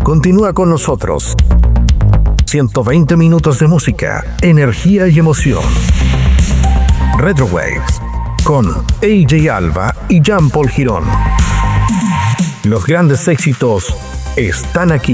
Continúa con nosotros. 120 minutos de música, energía y emoción. Retrowaves con AJ Alba y Jean Paul Girón. Los grandes éxitos están aquí.